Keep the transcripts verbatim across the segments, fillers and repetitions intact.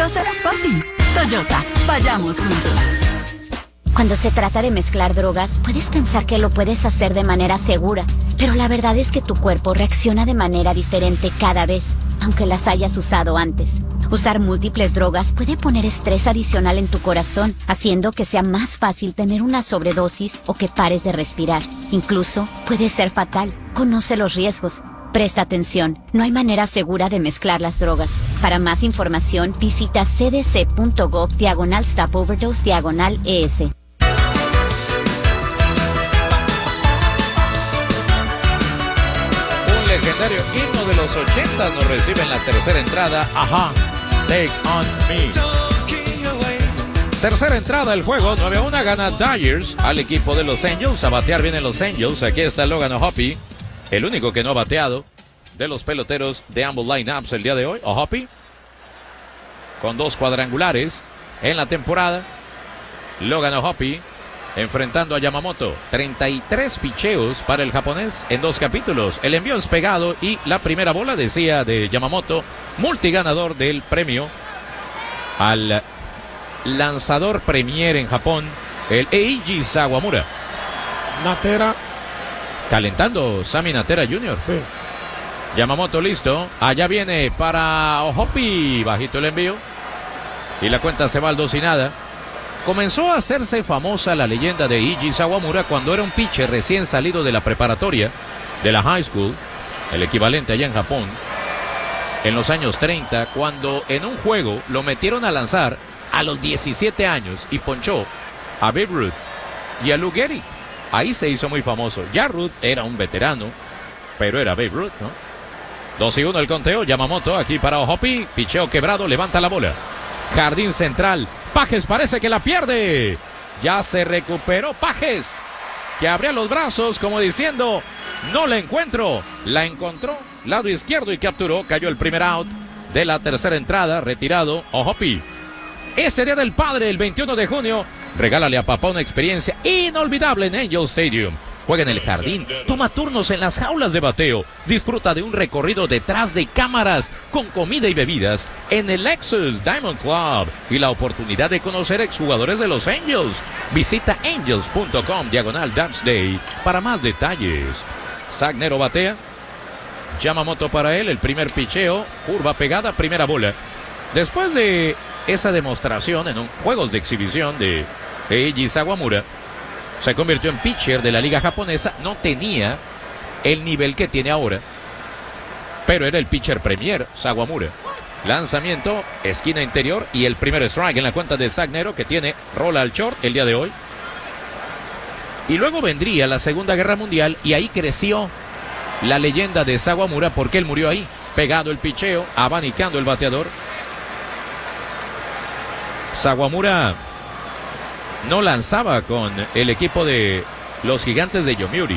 lo serás fácil. Toyota, vayamos juntos. Cuando se trata de mezclar drogas, puedes pensar que lo puedes hacer de manera segura, pero la verdad es que tu cuerpo reacciona de manera diferente cada vez, aunque las hayas usado antes. Usar múltiples drogas puede poner estrés adicional en tu corazón, haciendo que sea más fácil tener una sobredosis o que pares de respirar. Incluso puede ser fatal. Conoce los riesgos. Presta atención, no hay manera segura de mezclar las drogas. Para más información, visita cdc.gov diagonal stop overdose diagonal ES. Un legendario himno de los ochenta nos recibe en la tercera entrada. Ajá, Take On Me. Tercera entrada del juego, nueve a uno gana Dodgers al equipo de Los Angels. A batear vienen Los Angels. Aquí está Logan O'Hoppe, el único que no ha bateado de los peloteros de ambos lineups el día de hoy. O'Hoppe con dos cuadrangulares en la temporada. Logan O'Hoppe enfrentando a Yamamoto. treinta y tres picheos para el japonés en dos capítulos. El envío es pegado y la primera bola, decía de Yamamoto, multiganador del premio al lanzador premier en Japón, el Eiji Sawamura. Natera. Calentando Sammy Natera junior Sí. Yamamoto listo. Allá viene para O'Hoppe. Bajito el envío. Y la cuenta se va al dos y nada. Comenzó a hacerse famosa la leyenda de Eiji Sawamura cuando era un pitcher recién salido de la preparatoria, de la high school, el equivalente allá en Japón, en los años treinta, cuando en un juego lo metieron a lanzar a los diecisiete años y ponchó a Babe Ruth y a Lou Gehrig. Ahí se hizo muy famoso. Ya Ruth era un veterano, pero era Babe Ruth, ¿no? dos y uno el conteo. Yamamoto aquí para O'Hoppe. Picheo quebrado, levanta la bola. Jardín central. Pages parece que la pierde. Ya se recuperó Pages, que abría los brazos como diciendo, no la encuentro. La encontró, lado izquierdo, y capturó. Cayó el primer out de la tercera entrada. Retirado O'Hoppe. Este día del padre, el veintiuno de junio, regálale a papá una experiencia inolvidable en Angel Stadium. Juega en el jardín, toma turnos en las jaulas de bateo, disfruta de un recorrido detrás de cámaras con comida y bebidas en el Lexus Diamond Club y la oportunidad de conocer exjugadores de los Angels. Visita angels.com diagonal Dance Day para más detalles. Sagnero batea. Yamamoto para él, el primer picheo, curva pegada, primera bola. Después de esa demostración en un juegos de exhibición de Eiji Sawamura, se convirtió en pitcher de la liga japonesa. No tenía el nivel que tiene ahora, pero era el pitcher premier, Sawamura. Lanzamiento, esquina interior y el primer strike en la cuenta de Sagnero, que tiene rola al short el día de hoy. Y luego vendría la Segunda Guerra Mundial y ahí creció la leyenda de Sawamura porque él murió ahí. Pegado el picheo, abanicando el bateador. Sawamura no lanzaba con el equipo de los Gigantes de Yomiuri.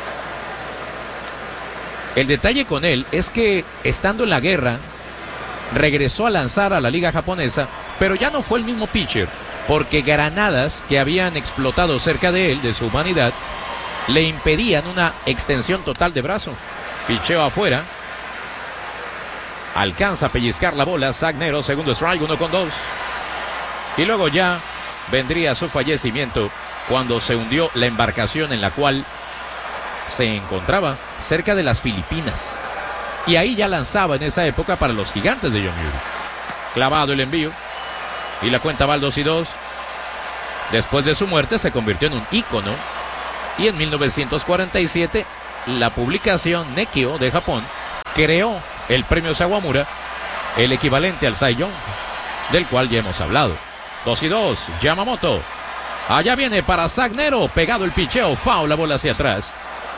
El detalle con él es que, estando en la guerra, regresó a lanzar a la liga japonesa, pero ya no fue el mismo pitcher, porque granadas que habían explotado cerca de él, de su humanidad, le impedían una extensión total de brazo. Picheo afuera. Alcanza a pellizcar la bola Sagnero, segundo strike, uno con dos. Y luego ya vendría su fallecimiento cuando se hundió la embarcación en la cual se encontraba cerca de las Filipinas. Y ahí ya lanzaba en esa época para los Gigantes de Yomiuri. Clavado el envío. Y la cuenta va al dos y dos. Después de su muerte se convirtió en un ícono. Y en mil novecientos cuarenta y siete la publicación Nekkio de Japón creó el premio Sawamura, el equivalente al Cy Young, del cual ya hemos hablado. dos y dos, Yamamoto. Allá viene para Sagnero, pegado el picheo, foul, la bola hacia atrás.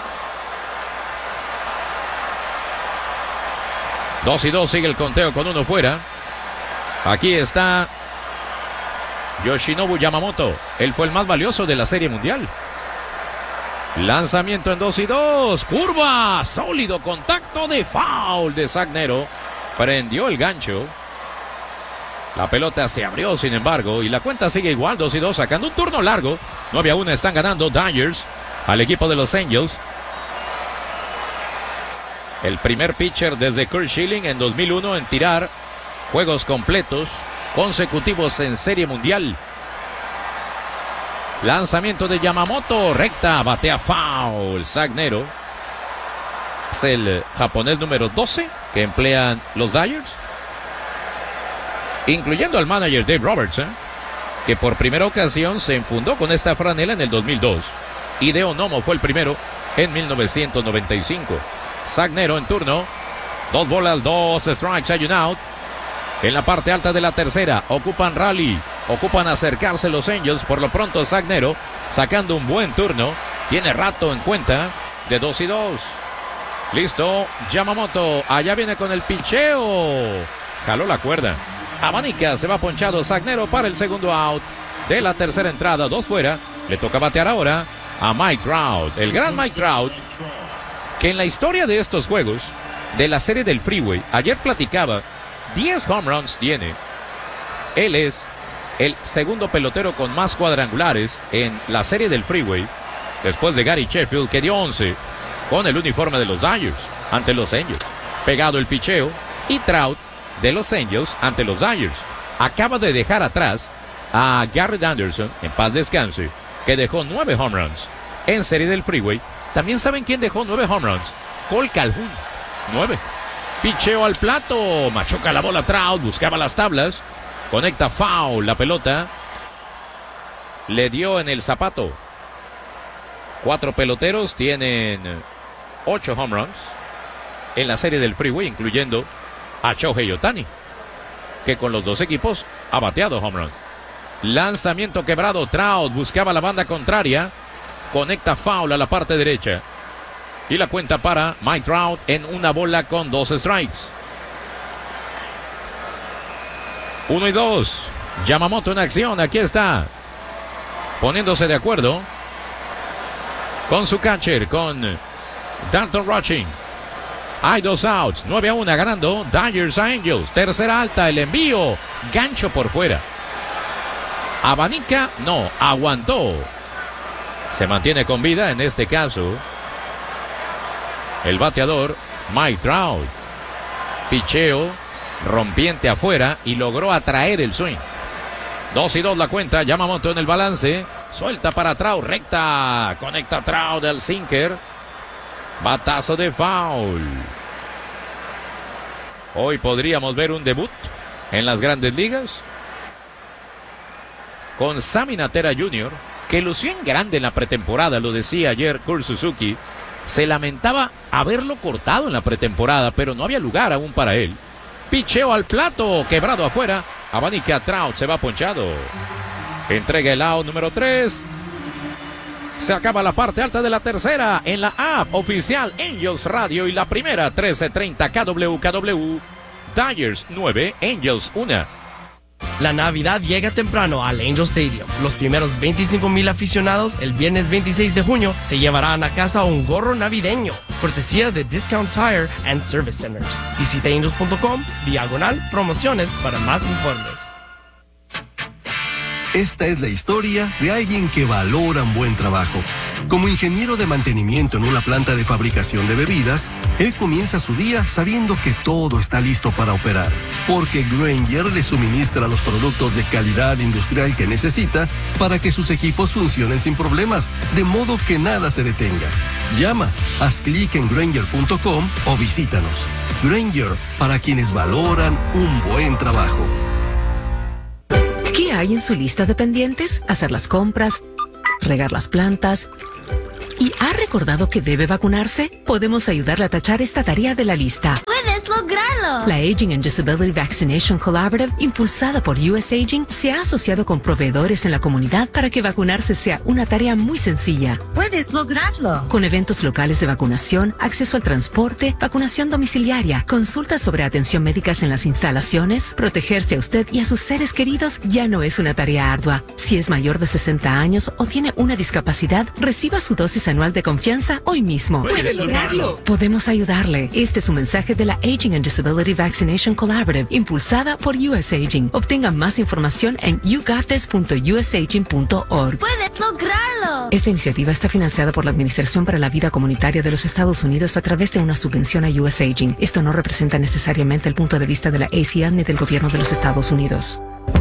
dos y dos, sigue el conteo con uno fuera. Aquí está Yoshinobu Yamamoto. Él fue el más valioso de la Serie Mundial. Lanzamiento en dos y dos. Curva. Sólido contacto de foul de Sagnero. Prendió el gancho. La pelota se abrió, sin embargo, y la cuenta sigue igual, dos y dos, sacando un turno largo. nueve a uno están ganando Dodgers al equipo de los Angels. El primer pitcher desde Curt Schilling en dos mil uno en tirar juegos completos consecutivos en Serie Mundial. Lanzamiento de Yamamoto, recta, batea foul. Zach Nero es el japonés número doce que emplean los Dodgers, incluyendo al manager Dave Roberts, ¿eh? que por primera ocasión se enfundó con esta franela en el dos mil dos. Hideo Nomo fue el primero en mil novecientos noventa y cinco. Zach Nero en turno. Dos bolas, dos strikes, hay un out. En la parte alta de la tercera, ocupan rally. Ocupan acercarse los Angels. Por lo pronto, Zach Nero sacando un buen turno. Tiene rato en cuenta de dos y dos. Listo, Yamamoto. Allá viene con el picheo. Jaló la cuerda. Abanica, se va ponchado Zach Nero para el segundo out de la tercera entrada. Dos fuera. Le toca batear ahora a Mike Trout. El gran Mike Trout, que en la historia de estos juegos, de la serie del Freeway, ayer platicaba, diez home runs tiene. Él es el segundo pelotero con más cuadrangulares en la serie del Freeway, después de Gary Sheffield, que dio once con el uniforme de los Dodgers ante los Angels. Pegado el picheo, y Trout de los Angels ante los Dodgers. Acaba de dejar atrás a Garrett Anderson, en paz descanse, que dejó nueve home runs en serie del Freeway. También saben quién dejó nueve home runs. Cole Calhoun, nueve. Picheo al plato, machuca la bola Trout, buscaba las tablas, conecta foul, la pelota le dio en el zapato. Cuatro peloteros tienen ocho home runs en la serie del Freeway, incluyendo a Shohei Ohtani, que con los dos equipos ha bateado home run. Lanzamiento quebrado, Trout buscaba la banda contraria, conecta foul a la parte derecha. Y la cuenta para Mike Trout en una bola con dos strikes. Uno y dos. Yamamoto en acción, aquí está. Poniéndose de acuerdo con su catcher, con Dalton Rushing. Hay dos outs, nueve a uno ganando Dodgers a Angels. Tercera alta, el envío, gancho por fuera. Abanica, no, aguantó. Se mantiene con vida en este caso el bateador Mike Trout. Picheo, rompiente afuera y logró atraer el swing. Dos y dos la cuenta, Yamamoto en el balance. Suelta para Trout, recta. Conecta Trout del sinker. Batazo de foul. Hoy podríamos ver un debut en las grandes ligas con Sammy Natera junior, que lució en grande en la pretemporada, lo decía ayer Kurt Suzuki. Se lamentaba haberlo cortado en la pretemporada, pero no había lugar aún para él. Picheo al plato, quebrado afuera. Abanica, Trout se va ponchado. Entrega el out número tres. Se acaba la parte alta de la tercera en la app oficial Angels Radio y la primera trece treinta K W K W. Dodgers nueve, Angels uno. La Navidad llega temprano al Angel Stadium. Los primeros veinticinco mil aficionados el viernes veintiséis de junio se llevarán a casa un gorro navideño, cortesía de Discount Tire and Service Centers. Visita angels punto com, diagonal, promociones para más informes. Esta es la historia de alguien que valora un buen trabajo. Como ingeniero de mantenimiento en una planta de fabricación de bebidas, él comienza su día sabiendo que todo está listo para operar, porque Grainger le suministra los productos de calidad industrial que necesita para que sus equipos funcionen sin problemas, de modo que nada se detenga. Llama, haz clic en grainger punto com o visítanos. Grainger, para quienes valoran un buen trabajo. ¿Qué hay en su lista de pendientes? Hacer las compras, regar las plantas. ¿Y ha recordado que debe vacunarse? Podemos ayudarle a tachar esta tarea de la lista. ¡Puedes lograrlo! La Aging and Disability Vaccination Collaborative, impulsada por U S Aging, se ha asociado con proveedores en la comunidad para que vacunarse sea una tarea muy sencilla. ¡Puedes lograrlo! Con eventos locales de vacunación, acceso al transporte, vacunación domiciliaria, consultas sobre atención médicas en las instalaciones, protegerse a usted y a sus seres queridos ya no es una tarea ardua. Si es mayor de sesenta años o tiene una discapacidad, reciba su dosis anual de confianza hoy mismo. ¡Puede lograrlo! Podemos ayudarle. Este es un mensaje de la Aging and Disability Vaccination Collaborative, impulsada por U S Aging. Obtenga más información en you got this punto u s aging punto org. ¡Puedes lograrlo! Esta iniciativa está financiada por la Administración para la Vida Comunitaria de los Estados Unidos a través de una subvención a U S Aging. Esto no representa necesariamente el punto de vista de la A C L ni del gobierno de los Estados Unidos.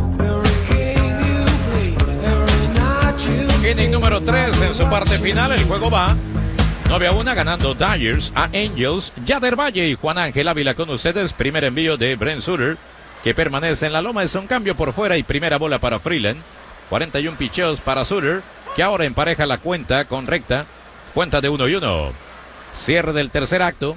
Inning número tres en su parte final. El juego va nueve a uno ganando Dodgers a Angels. Yader Valle y Juan Ángel Ávila con ustedes. Primer envío de Brent Suter, que permanece en la loma. Es un cambio por fuera y primera bola para Freeland. cuarenta y uno picheos para Suter, que ahora empareja la cuenta con recta. Cuenta de uno y uno. Cierre del tercer acto.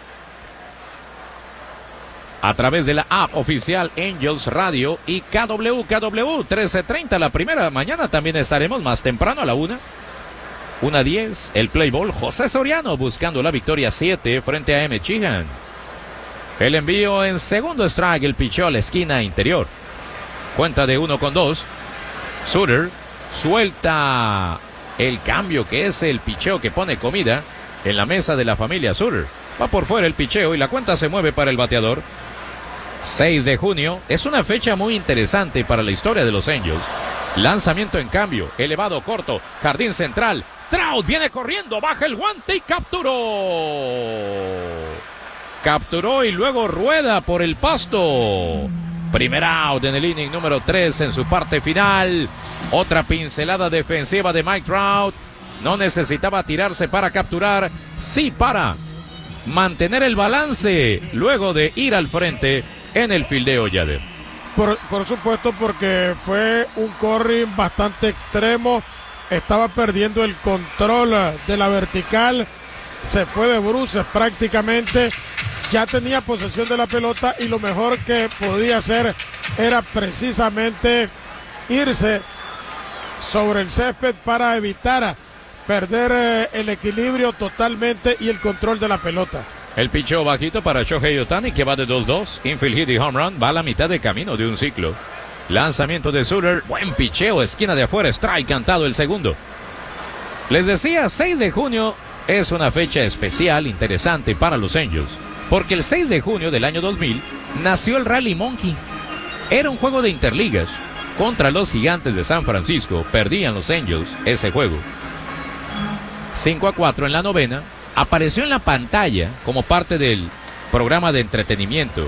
A través de la app oficial Angels Radio y K W K W trece treinta la primera. Mañana también estaremos más temprano a la una. una diez. El play ball. José Soriano buscando la victoria siete frente a M. Sheehan. El envío en segundo strike. El picheo a la esquina interior. Cuenta de uno con dos. Suter suelta el cambio, que es el picheo que pone comida en la mesa de la familia Suter. Va por fuera el picheo y la cuenta se mueve para el bateador. seis de junio. Es una fecha muy interesante para la historia de los Angels. Lanzamiento en cambio. Elevado corto. Jardín central. Trout viene corriendo. Baja el guante y capturó. Capturó y luego rueda por el pasto. Primer out en el inning número tres en su parte final. Otra pincelada defensiva de Mike Trout. No necesitaba tirarse para capturar. Sí para mantener el balance luego de ir al frente en el fildeo, Yader. Por, por supuesto, porque fue un corring bastante extremo. Estaba perdiendo el control de la vertical. Se fue de bruces prácticamente. Ya tenía posesión de la pelota y lo mejor que podía hacer era precisamente irse sobre el césped para evitar perder eh, el equilibrio totalmente y el control de la pelota. El picheo bajito para Shohei Ohtani, que va de dos dos. Infield hit y home run. Va a la mitad de camino de un ciclo. Lanzamiento de Suter. Buen picheo. Esquina de afuera. Strike cantado el segundo. Les decía, seis de junio es una fecha especial, interesante para los Angels. Porque el seis de junio del año dos mil nació el Rally Monkey. Era un juego de interligas contra los Gigantes de San Francisco. Perdían los Angels ese juego. cinco a cuatro en la novena. Apareció en la pantalla como parte del programa de entretenimiento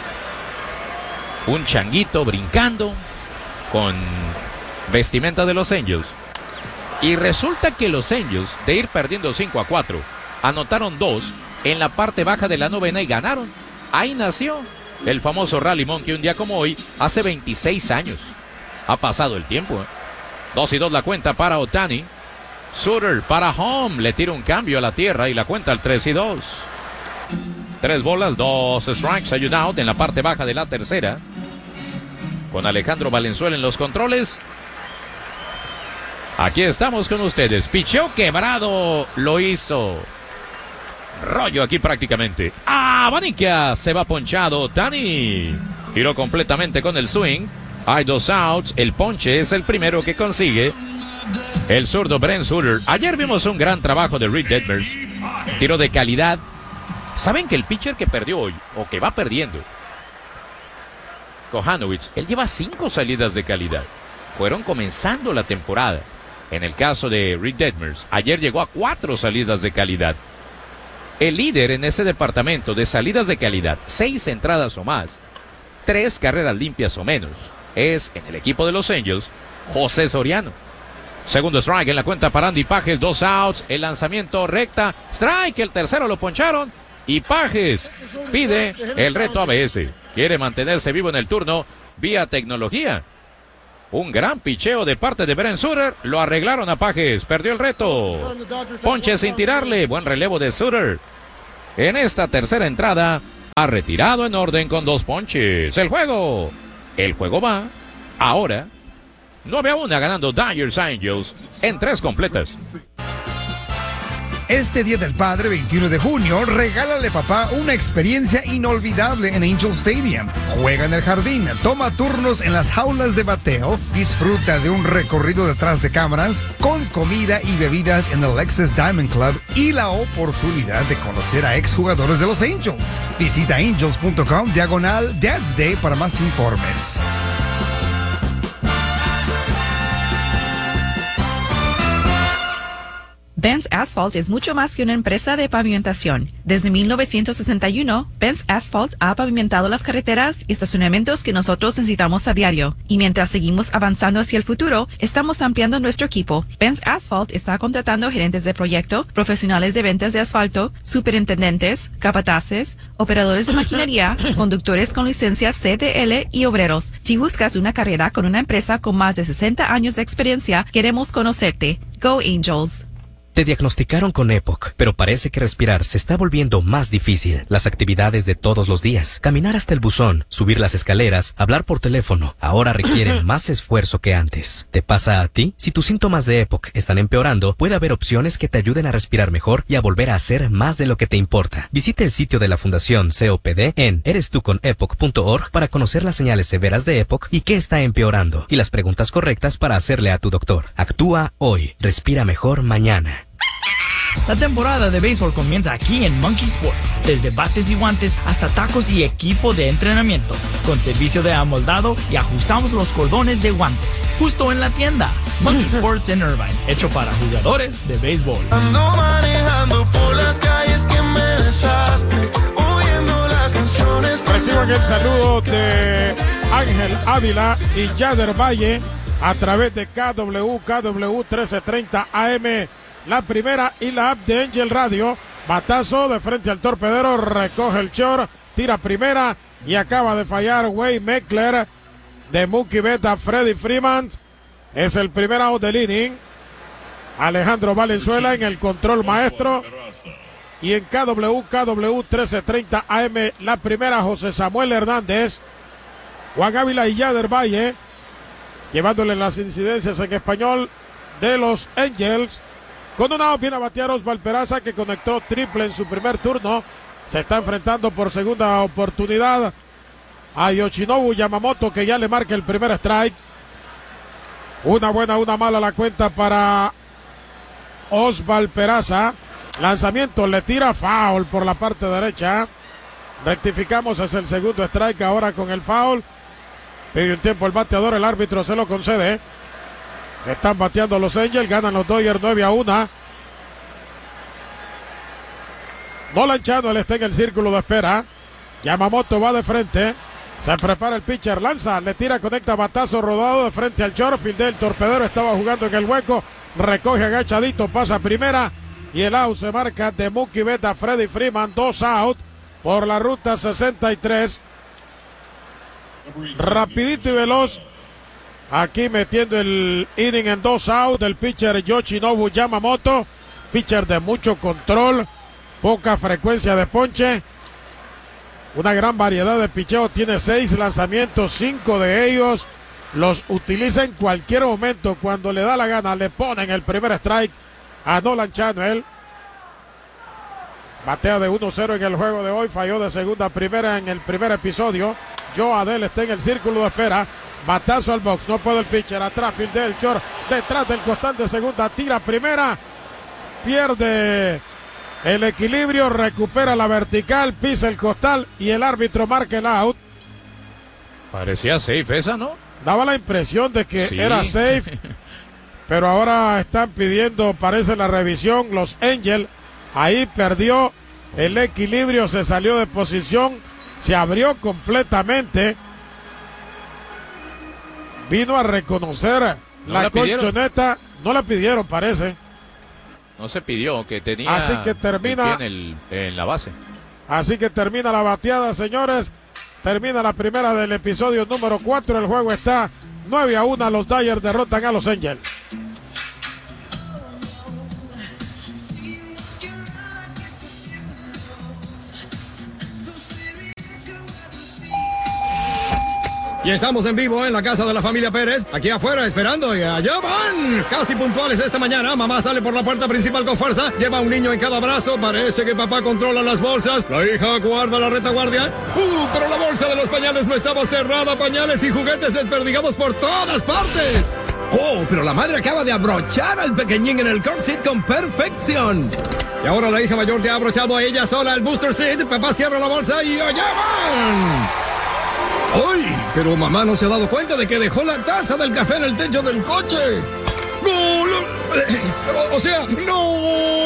un changuito brincando con vestimenta de los Angels. Y resulta que los Angels, de ir perdiendo cinco a cuatro, anotaron dos en la parte baja de la novena y ganaron. Ahí nació el famoso Rally Monkey, un día como hoy, hace veintiséis años. Ha pasado el tiempo, ¿eh? dos y dos la cuenta para Ohtani. Suter para home, le tira un cambio a la tierra y la cuenta al tres y dos. Tres bolas, dos strikes, hay un out en la parte baja de la tercera. Con Alejandro Valenzuela en los controles. Aquí estamos con ustedes. Picheo quebrado, lo hizo. Rollo aquí prácticamente. Abanica, se va ponchado Ohtani. Giró completamente con el swing. Hay dos outs, el ponche es el primero que consigue el zurdo Brent Suter. Ayer vimos un gran trabajo de Reed Detmers. Tiro de calidad. ¿Saben que el pitcher que perdió hoy, o que va perdiendo, Kohanowitz, él lleva cinco salidas de calidad? Fueron comenzando la temporada. En el caso de Reed Detmers, ayer llegó a cuatro salidas de calidad. El líder en ese departamento de salidas de calidad, seis entradas o más, tres carreras limpias o menos, es en el equipo de los Angels, José Soriano. Segundo strike en la cuenta para Andy Pages, dos outs, el lanzamiento recta, strike, el tercero lo poncharon y Pages pide el reto A B S. Quiere mantenerse vivo en el turno vía tecnología. Un gran picheo de parte de Brent Suter, lo arreglaron a Pages, perdió el reto. Ponche sin tirarle, buen relevo de Suter. En esta tercera entrada, ha retirado en orden con dos ponches. El juego, el juego va ahora. nueve a uno ganando Dodgers Angels en tres completas. Este Día del Padre, veintiuno de junio, regálale papá una experiencia inolvidable en Angel Stadium. Juega en el jardín, toma turnos en las jaulas de bateo, disfruta de un recorrido detrás de cámaras, con comida y bebidas en el Lexus Diamond Club y la oportunidad de conocer a exjugadores de los Angels. Visita angels punto com diagonal Dad's Day para más informes. Benz Asphalt es mucho más que una empresa de pavimentación. Desde mil novecientos sesenta y uno, Benz Asphalt ha pavimentado las carreteras y estacionamientos que nosotros necesitamos a diario. Y mientras seguimos avanzando hacia el futuro, estamos ampliando nuestro equipo. Benz Asphalt está contratando gerentes de proyecto, profesionales de ventas de asfalto, superintendentes, capataces, operadores de maquinaria, conductores con licencia C D L y obreros. Si buscas una carrera con una empresa con más de sesenta años de experiencia, queremos conocerte. Go Angels. Te diagnosticaron con E P O C, pero parece que respirar se está volviendo más difícil. Las actividades de todos los días, caminar hasta el buzón, subir las escaleras, hablar por teléfono, ahora requieren más esfuerzo que antes. ¿Te pasa a ti? Si tus síntomas de E P O C están empeorando, puede haber opciones que te ayuden a respirar mejor y a volver a hacer más de lo que te importa. Visite el sitio de la Fundación C O P D en eres tú con epoc punto org para conocer las señales severas de E P O C y qué está empeorando, y las preguntas correctas para hacerle a tu doctor. Actúa hoy. Respira mejor mañana. La temporada de béisbol comienza aquí en Monkey Sports, desde bates y guantes hasta tacos y equipo de entrenamiento, con servicio de amoldado y ajustamos los cordones de guantes, justo en la tienda. Monkey Sports en Irvine, hecho para jugadores de béisbol. Ando manejando por las calles que me besaste, oyendo las canciones. Reciban el saludo de Ángel Ávila y Yader Valle a través de K W K W trece treinta A M. La primera y la app de Angel Radio. Batazo de frente al torpedero, recoge el short, tira primera y acaba de fallar Wade Meckler de Mookie Betts a Freddie Freeman. Es el primer out del inning. Alejandro Valenzuela en el control maestro. Y en K W K W trece treinta A M la primera, José Samuel Hernández, Juan Ávila y Yader Valle, llevándole las incidencias en español de los Angels. Con un out viene a batear Osvaldo Peraza, que conectó triple en su primer turno. Se está enfrentando por segunda oportunidad a Yoshinobu Yamamoto, que ya le marca el primer strike. Una buena, una mala la cuenta para Osvaldo Peraza. Lanzamiento, le tira foul por la parte derecha. Rectificamos, es el segundo strike ahora con el foul. Pide un tiempo el bateador, el árbitro se lo concede. Están bateando los Angels, ganan los Dodgers nueve a uno. Nolan Channel está en el círculo de espera. Yamamoto va de frente. Se prepara el pitcher, lanza, le tira, conecta batazo rodado de frente al shortfield del torpedero. Estaba jugando en el hueco, recoge agachadito, pasa primera. Y el out se marca de Mookie Betts a Freddie Freeman. Dos out por la ruta sesenta y tres. Rapidito y veloz. Aquí metiendo el inning en dos out del pitcher Yoshinobu Yamamoto. Pitcher de mucho control, poca frecuencia de ponche. Una gran variedad de picheo. Tiene seis lanzamientos, cinco de ellos los utiliza en cualquier momento. Cuando le da la gana, le ponen el primer strike a Nolan Channel. Batea de uno cero en el juego de hoy. Falló de segunda a primera en el primer episodio. Joe Adell está en el círculo de espera. Batazo al box, no puede el pitcher, atrás del short, detrás del costal de segunda, tira primera, pierde el equilibrio, recupera la vertical, pisa el costal y el árbitro marca el out. Parecía safe esa, ¿no? Daba la impresión de que sí. era safe, pero ahora están pidiendo, parece, la revisión. Los Angels, ahí perdió el equilibrio, se salió de posición, se abrió completamente. Vino a reconocer no la, la colchoneta. No la pidieron, parece. No se pidió, que tenía. Así que termina en, el, en la base. Así que termina la bateada, señores. Termina la primera del episodio número cuatro. El juego está nueve a uno. Los Dodgers derrotan a los Angels. Y estamos en vivo en la casa de la familia Pérez, aquí afuera esperando, y allá van, casi puntuales esta mañana. Mamá sale por la puerta principal con fuerza, lleva un niño en cada brazo, parece que papá controla las bolsas, la hija guarda la retaguardia. Uh, pero la bolsa de los pañales no estaba cerrada, pañales y juguetes desperdigados por todas partes. Oh, pero la madre acaba de abrochar al pequeñín en el car seat con perfección. Y ahora la hija mayor ya ha abrochado a ella sola el booster seat, papá cierra la bolsa y allá van. ¡Ay! Pero mamá no se ha dado cuenta de que dejó la taza del café en el techo del coche. ¡Gol! O sea, no.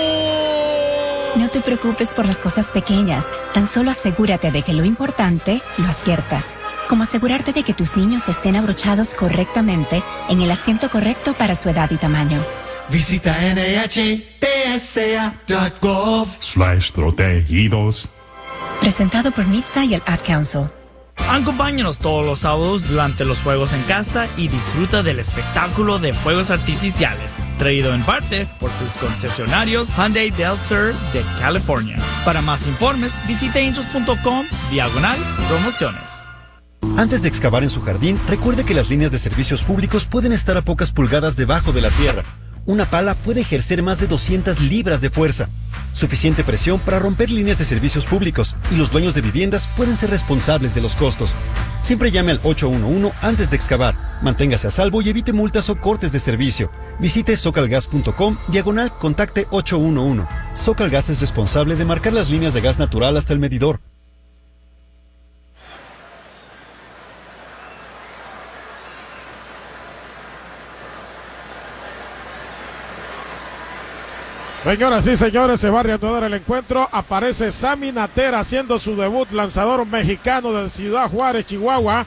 No te preocupes por las cosas pequeñas. Tan solo asegúrate de que lo importante lo aciertas. Como asegurarte de que tus niños estén abrochados correctamente en el asiento correcto para su edad y tamaño. Visita N H T S A punto gov slash protegidos. Presentado por N H T S A y el Ad Council. Acompáñanos todos los sábados durante los juegos en casa y disfruta del espectáculo de fuegos artificiales, traído en parte por tus concesionarios Hyundai Del Sur de California. Para más informes, visite angels punto com diagonal promociones. Antes de excavar en su jardín, recuerde que las líneas de servicios públicos pueden estar a pocas pulgadas debajo de la tierra. Una pala puede ejercer más de doscientas libras de fuerza. Suficiente presión para romper líneas de servicios públicos, y los dueños de viviendas pueden ser responsables de los costos. Siempre llame al ocho uno uno antes de excavar. Manténgase a salvo y evite multas o cortes de servicio. Visite socalgas punto com diagonal contacte ocho uno uno. Socalgas es responsable de marcar las líneas de gas natural hasta el medidor. Señoras y señores, se va a reanudar el encuentro. Aparece Sammy Natera haciendo su debut, lanzador mexicano de Ciudad Juárez, Chihuahua.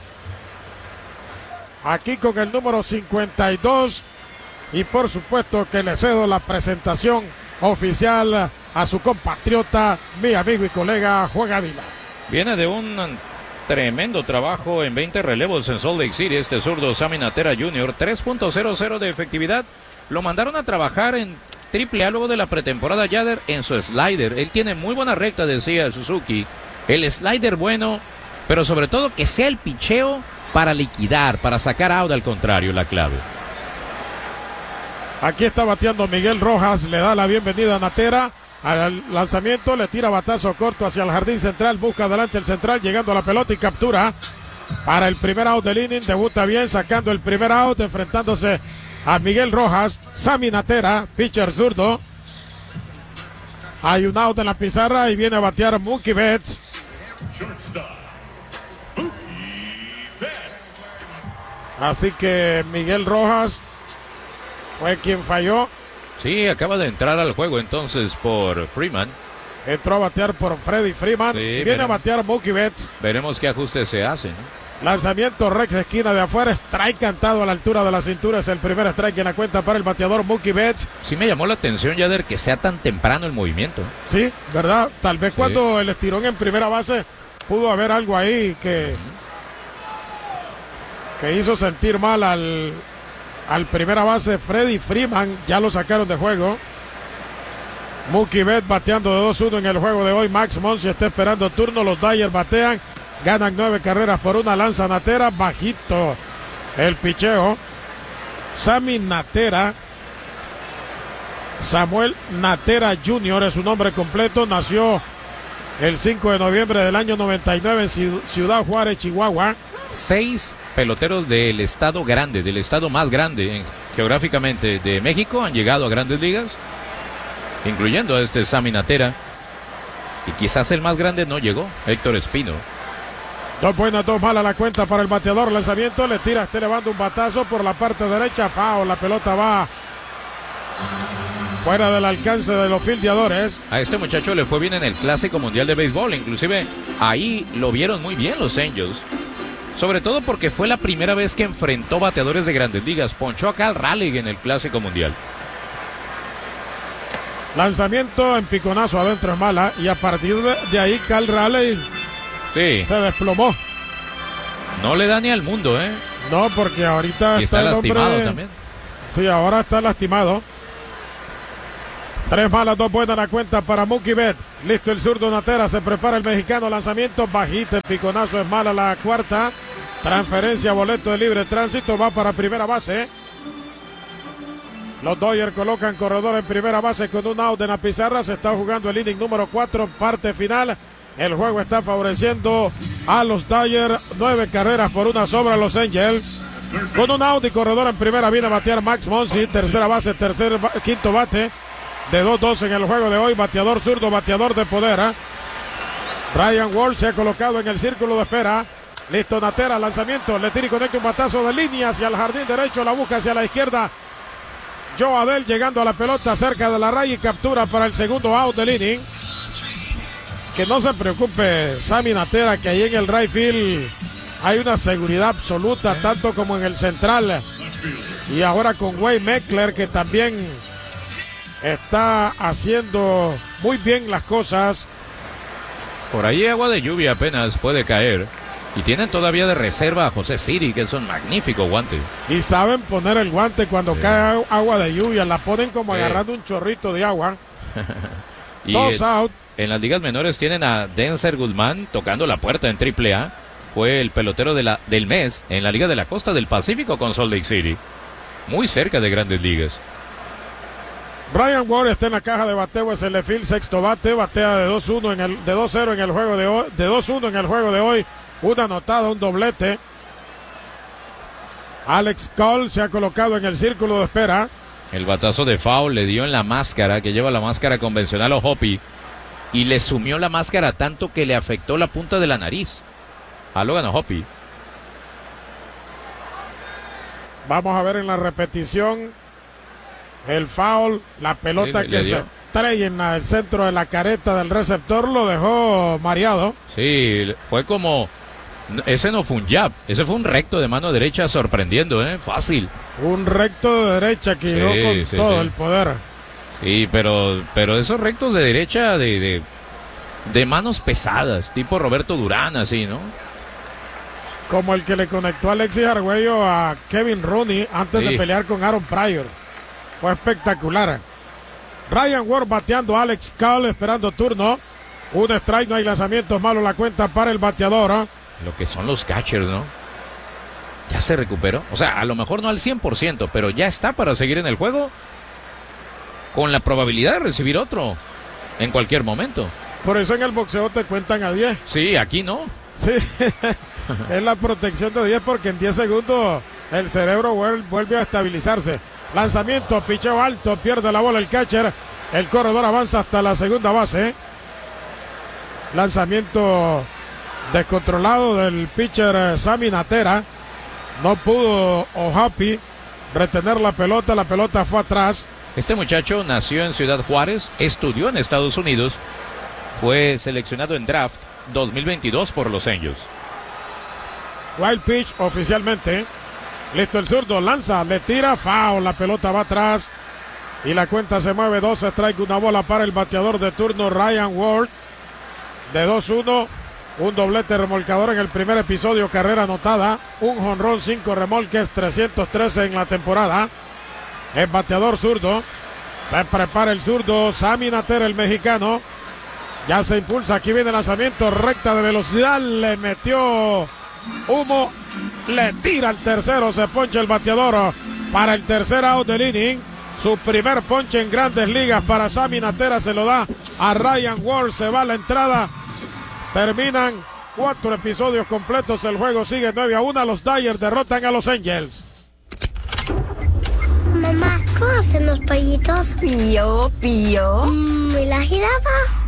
Aquí con el número cincuenta y dos. Y por supuesto que le cedo la presentación oficial a su compatriota, mi amigo y colega Juan Ávila. Viene de un tremendo trabajo en veinte relevos en Salt Lake City. Este zurdo Sammy Natera junior, tres punto cero cero de efectividad. Lo mandaron a trabajar en triple A luego de la pretemporada Yader en su slider. Él tiene muy buena recta, decía Suzuki. El slider bueno, pero sobre todo que sea el picheo para liquidar, para sacar out al contrario, la clave. Aquí está bateando Miguel Rojas, le da la bienvenida a Natera. Al lanzamiento le tira batazo corto hacia el jardín central, busca adelante el central, llegando a la pelota y captura para el primer out del inning. Debuta bien, sacando el primer out, enfrentándose a Miguel Rojas. Sammy Natera, pitcher zurdo. Hay un out en la pizarra y viene a batear Mookie Betts. Así que Miguel Rojas fue quien falló. Sí, acaba de entrar al juego entonces por Freeman. Entró a batear por Freddy Freeman, sí, y viene veremos. a batear Mookie Betts. Veremos qué ajustes se hacen. Lanzamiento recta de esquina de afuera, strike cantado a la altura de la cintura, es el primer strike en la cuenta para el bateador Mookie Betts. Sí me llamó la atención, Yader, que sea tan temprano el movimiento. Sí, ¿verdad? Tal vez sí. Cuando el estirón en primera base pudo haber algo ahí que, que hizo sentir mal al, al primera base Freddy Freeman. Ya lo sacaron de juego. Mookie Betts bateando de dos uno en el juego de hoy. Max Muncy está esperando turno, los Dodgers batean. Ganan nueve carreras por una, lanza Natera, bajito el picheo. Sammy Natera, Samuel Natera junior es su nombre completo. Nació el cinco de noviembre del año noventa y nueve en Ciudad Juárez, Chihuahua. Seis peloteros del estado grande, del estado más grande en, geográficamente de México, han llegado a grandes ligas, incluyendo a este Sammy Natera. Y quizás el más grande no llegó, Héctor Espino. Dos buenas, dos malas la cuenta para el bateador. Lanzamiento, le tira, está elevando un batazo por la parte derecha. Foul, la pelota va fuera del alcance de los fildeadores. A este muchacho le fue bien en el Clásico Mundial de Béisbol. Inclusive ahí lo vieron muy bien los Angels. Sobre todo porque fue la primera vez que enfrentó bateadores de grandes ligas. Ponchó a Cal Raleigh en el Clásico Mundial. Lanzamiento en piconazo adentro es mala. Y a partir de, de ahí Cal Raleigh sí. se desplomó. No le da ni al mundo, ¿eh? No, porque ahorita y está, está lastimado hombre... también. Sí, ahora está lastimado. Tres malas, dos buenas la cuenta para Mookie Betts. Listo el zurdo Natera, se prepara el mexicano. Lanzamiento bajita, el piconazo es mala la cuarta. Transferencia, boleto de libre tránsito, va para primera base. Los Dodgers colocan corredor en primera base con un out en la pizarra. Se está jugando el inning número cuatro, parte final. El juego está favoreciendo a los Dodgers. Nueve carreras por una sobre los Angels. Con un out y corredor en primera viene a batear Max Muncy. Tercera base, tercer, quinto bate. De dos dos en el juego de hoy. Bateador zurdo, bateador de poder. ¿eh? Ryan Wall se ha colocado en el círculo de espera. Listo Natera, lanzamiento. Le tira y conecta un batazo de línea hacia el jardín derecho. La busca hacia la izquierda. Joe Adell llegando a la pelota cerca de la raya y captura para el segundo out del inning. Que no se preocupe Sammy Natera, que ahí en el right field hay una seguridad absoluta, tanto como en el central. Y ahora con Wade Meckler, que también está haciendo muy bien las cosas. Por ahí agua de lluvia apenas puede caer. Y tienen todavía de reserva a José Siri, que es un magnífico guante. Y saben poner el guante cuando sí. cae agua de lluvia. La ponen como sí. agarrando un chorrito de agua. Y Dos en, out. En las ligas menores tienen a Denzer Guzmán tocando la puerta en triple A. Fue el pelotero de la, del mes en la Liga de la Costa del Pacífico con Salt Lake City. Muy cerca de grandes ligas. Ryan Ward está en la caja de bateo, es el Lefield, sexto bate, batea de dos uno en el de dos cero en el juego de hoy, de dos uno en el juego de hoy, una anotada, un doblete. Alex Cole se ha colocado en el círculo de espera. El batazo de foul le dio en la máscara, que lleva la máscara convencional O'Hoppe, y le sumió la máscara tanto que le afectó la punta de la nariz a Logan O'Hoppe. Vamos a ver en la repetición el foul, la pelota sí, que se estrella en el centro de la careta del receptor, lo dejó mareado. Sí, fue como, ese no fue un jab, ese fue un recto de mano derecha sorprendiendo, ¿eh? Fácil. Un recto de derecha que llegó sí, con sí, todo sí. el poder. Sí, pero, pero esos rectos de derecha de, de, de manos pesadas, tipo Roberto Durán, así, ¿no? Como el que le conectó a Alexis Arguello a Kevin Rooney antes sí. de pelear con Aaron Pryor. Fue espectacular. Ryan Ward bateando, Alex Cole esperando turno. Un strike, no hay lanzamientos, malo la cuenta para el bateador. ¿eh? Lo que son los catchers, ¿no? Ya se recuperó. O sea, a lo mejor no al cien por ciento, pero ya está para seguir en el juego. Con la probabilidad de recibir otro en cualquier momento. Por eso en el boxeo te cuentan a diez. Sí, aquí no. Sí, es la protección de diez porque en diez segundos el cerebro vuelve a estabilizarse. Lanzamiento, picheo alto, pierde la bola el catcher. El corredor avanza hasta la segunda base. Lanzamiento descontrolado del pitcher Sammy Natera. No pudo O'Hoppe retener la pelota, la pelota fue atrás. Este muchacho nació en Ciudad Juárez, estudió en Estados Unidos, fue seleccionado en draft dos mil veintidós por los Angels. Wild pitch oficialmente. Listo el zurdo, lanza, le tira, foul, la pelota va atrás y la cuenta se mueve, dos strike, una bola para el bateador de turno Ryan Ward. De dos uno, un doblete remolcador en el primer episodio, carrera anotada, un jonrón, cinco remolques, trescientos trece en la temporada. El bateador zurdo, se prepara el zurdo, Sammy Natera, el mexicano, ya se impulsa, aquí viene el lanzamiento, recta de velocidad, le metió humo, le tira al tercero, se poncha el bateador para el tercer out del inning. Su primer ponche en grandes ligas para Sammy Natera se lo da a Ryan Ward, se va a la entrada. Terminan cuatro episodios completos, el juego sigue nueve a uno, los Dodgers derrotan a los Angels. Mamá, ¿cómo hacen los pollitos? Pío, pío. Mm, ¿Y la jirafa?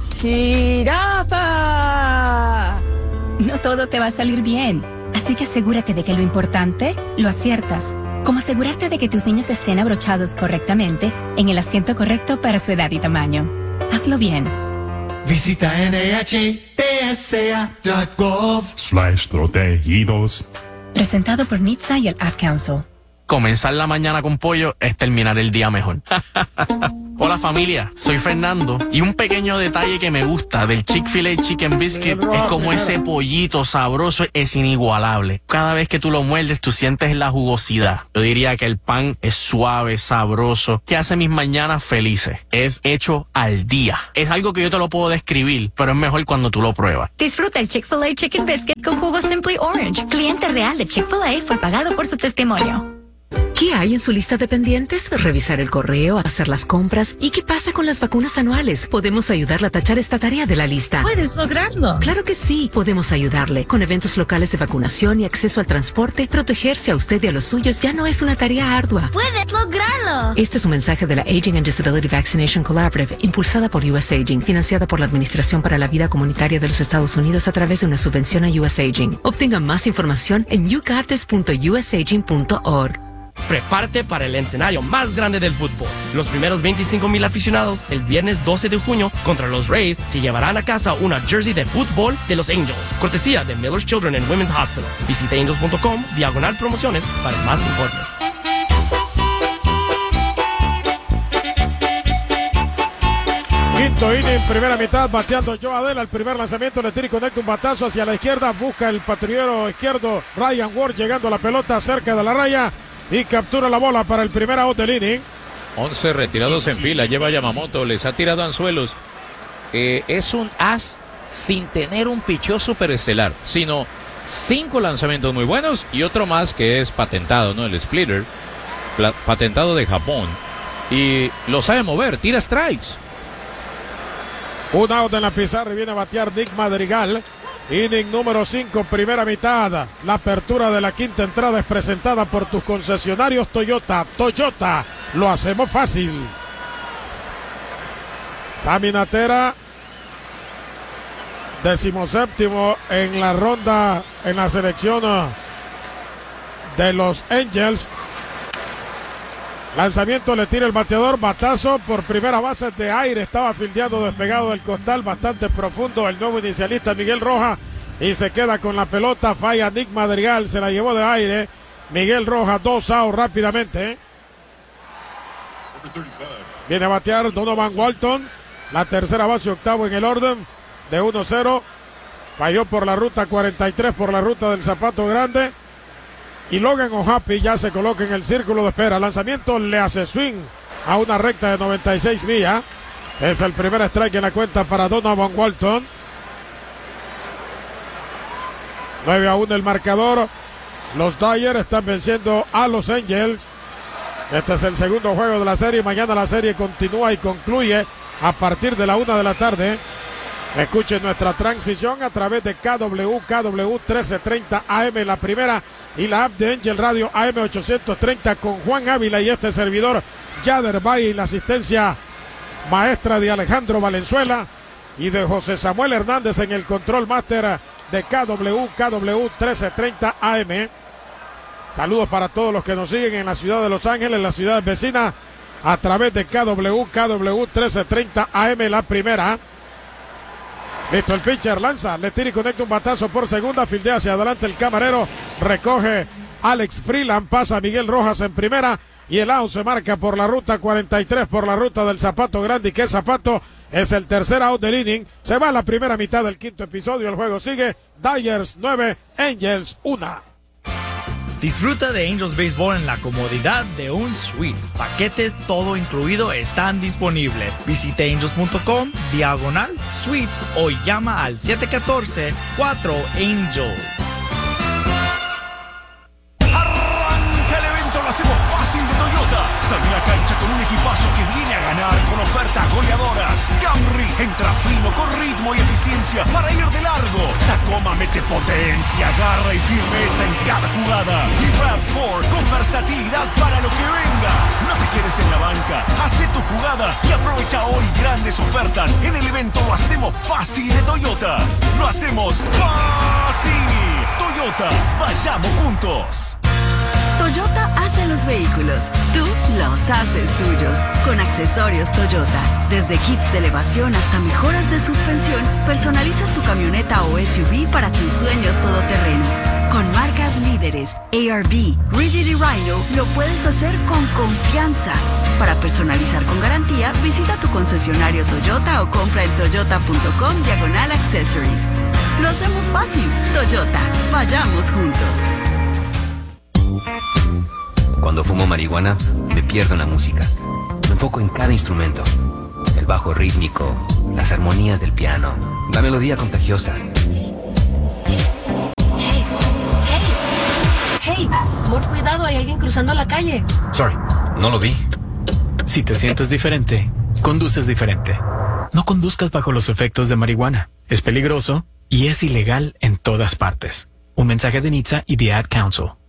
¡Jirafa! No todo te va a salir bien, así que asegúrate de que lo importante lo aciertas. Como asegurarte de que tus niños estén abrochados correctamente en el asiento correcto para su edad y tamaño. Hazlo bien. Visita N H T S A punto gov slash protegidos. Presentado por N H T S A y el Ad Council. Comenzar la mañana con pollo es terminar el día mejor. Hola familia, soy Fernando y un pequeño detalle que me gusta del Chick-fil-A Chicken Biscuit es como ese pollito sabroso es inigualable. Cada vez que tú lo muerdes tú sientes la jugosidad. Yo diría que el pan es suave, sabroso, que hace mis mañanas felices. Es hecho al día. Es algo que yo te lo puedo describir, pero es mejor cuando tú lo pruebas. Disfruta el Chick-fil-A Chicken Biscuit con jugo Simply Orange. Cliente real de Chick-fil-A fue pagado por su testimonio. ¿Qué hay en su lista de pendientes? Revisar el correo, hacer las compras. ¿Y qué pasa con las vacunas anuales? Podemos ayudarle a tachar esta tarea de la lista. ¿Puedes lograrlo? Claro que sí, podemos ayudarle. Con eventos locales de vacunación y acceso al transporte, protegerse a usted y a los suyos ya no es una tarea ardua. ¡Puedes lograrlo! Este es un mensaje de la Aging and Disability Vaccination Collaborative, impulsada por U S Aging, financiada por la Administración para la Vida Comunitaria de los Estados Unidos a través de una subvención a U S Aging. Obtenga más información en you got this punto u s aging punto org. Prepárate para el escenario más grande del fútbol. Los primeros veinticinco mil aficionados el viernes doce de junio contra los Rays se llevarán a casa una jersey de fútbol de los Angels, cortesía de Miller's Children and Women's Hospital. Visita angels punto com, diagonal promociones para más informes. Quinto inning, primera mitad, bateando Joe Adela. El primer lanzamiento le tira y conecta un batazo hacia la izquierda. Busca el patrullero izquierdo Ryan Ward, llegando a la pelota cerca de la raya y captura la bola para el primer out del inning. once retirados en fila, lleva Yamamoto, les ha tirado anzuelos. Eh, es un as sin tener un picheo superestelar, sino cinco lanzamientos muy buenos y otro más que es patentado, ¿no? El splitter, patentado de Japón. Y lo sabe mover, tira strikes. Un out en la pizarra y viene a batear Nick Madrigal. Inning número cinco, primera mitad. La apertura de la quinta entrada es presentada por tus concesionarios Toyota. Toyota, lo hacemos fácil. Sammy Natera, decimoséptimo en la ronda en la selección de los Angels. Lanzamiento le tira el bateador, batazo por primera base de aire, estaba fildeando despegado del costal, bastante profundo el nuevo inicialista Miguel Rojas y se queda con la pelota, falla Nick Madrigal, se la llevó de aire, Miguel Rojas, dos outs rápidamente. Viene a batear Donovan Walton, la tercera base, octavo en el orden de uno cero, falló por la ruta cuarenta y tres, por la ruta del Zapato Grande. Y Logan O'Happy ya se coloca en el círculo de espera. Lanzamiento le hace swing a una recta de noventa y seis millas. Es el primer strike en la cuenta para Donovan Walton. nueve a uno el marcador. Los Dodgers están venciendo a los Angels. Este es el segundo juego de la serie. Mañana la serie continúa y concluye a partir de la una de la tarde. Escuchen nuestra transmisión a través de K W K W trece treinta A M, la primera, y la app de Angel Radio A M ochocientos treinta con Juan Ávila y este servidor Yader Bay, y la asistencia maestra de Alejandro Valenzuela y de José Samuel Hernández en el control máster de K W K W trece treinta A M. Saludos para todos los que nos siguen en la ciudad de Los Ángeles, las ciudades vecinas, a través de K W K W trece treinta A M, la primera. Listo, el pitcher lanza, le tira y conecta un batazo por segunda, fildea hacia adelante el camarero, recoge Alex Freeland, pasa a Miguel Rojas en primera y el out se marca por la ruta cuarenta y tres, por la ruta del Zapato Grande, y que Zapato es el tercer out del inning. Se va a la primera mitad del quinto episodio, el juego sigue, Dodgers nueve, Angels uno. Disfruta de Angels Baseball en la comodidad de un suite. Paquetes todo incluido están disponibles. Visite angels punto com, diagonal suites, o llama al siete uno cuatro, cuatro Angel. Arranca el evento, lo hacemos fácil de Toyota. Sale a la cancha con un equipazo que viene a ganar con ofertas goleadoras. Camry entra fino con ritmo y eficiencia para ir de largo. Tacoma mete potencia, garra y firmeza en cada jugada. Y RAV cuatro con versatilidad para lo que venga. No te quedes en la banca, hace tu jugada y aprovecha hoy grandes ofertas en el evento Lo hacemos fácil de Toyota. Lo hacemos fácil. Toyota, vayamos juntos. Toyota hace los vehículos, tú los haces tuyos. Con accesorios Toyota, desde kits de elevación hasta mejoras de suspensión, personalizas tu camioneta o S U V para tus sueños todoterreno. Con marcas líderes, A R V, Rigid y Rhino, lo puedes hacer con confianza. Para personalizar con garantía, visita tu concesionario Toyota o compra en toyota punto com diagonal accessories. Lo hacemos fácil. Toyota, vayamos juntos. Cuando fumo marihuana, me pierdo en la música. Me enfoco en cada instrumento. El bajo rítmico, las armonías del piano, la melodía contagiosa. ¡Hey! Por cuidado, hay alguien cruzando la calle. Sorry, no lo vi. Si te sientes diferente, conduces diferente. No conduzcas bajo los efectos de marihuana. Es peligroso y es ilegal en todas partes. Un mensaje de N H T S A y The Ad Council.